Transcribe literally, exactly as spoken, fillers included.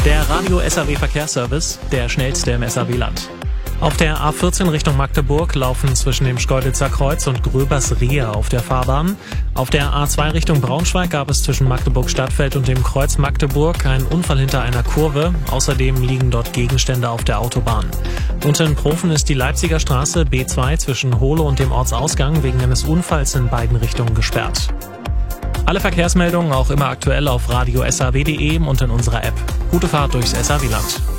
Der Radio S A W Verkehrsservice, der schnellste im S A W-Land. Auf der A vierzehn Richtung Magdeburg laufen zwischen dem Schkeuditzer Kreuz und Gröbersrehe auf der Fahrbahn. Auf der A zwei Richtung Braunschweig gab es zwischen Magdeburg-Stadtfeld und dem Kreuz Magdeburg einen Unfall hinter einer Kurve. Außerdem liegen dort Gegenstände auf der Autobahn. Und in Profen ist die Leipziger Straße B zwei zwischen Hohle und dem Ortsausgang wegen eines Unfalls in beiden Richtungen gesperrt. Alle Verkehrsmeldungen auch immer aktuell auf radio s a w punkt d e und in unserer App. Gute Fahrt durchs S A W-Land.